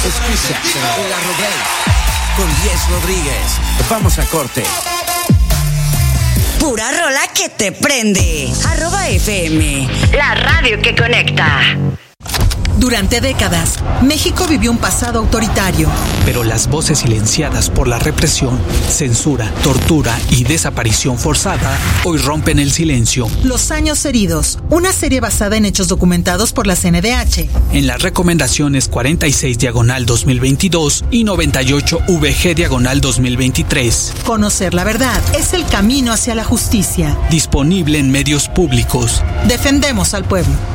Escucha en la Rodríguez con Diez Rodríguez. Vamos a corte. Pura rola que te prende. @FM, la radio que conecta. Durante décadas, México vivió un pasado autoritario. Pero las voces silenciadas por la represión, censura, tortura y desaparición forzada hoy rompen el silencio. Los años heridos, una serie basada en hechos documentados por la CNDH. En las recomendaciones 46/2022 y 98/VG/2023. Conocer la verdad es el camino hacia la justicia. Disponible en medios públicos. Defendemos al pueblo.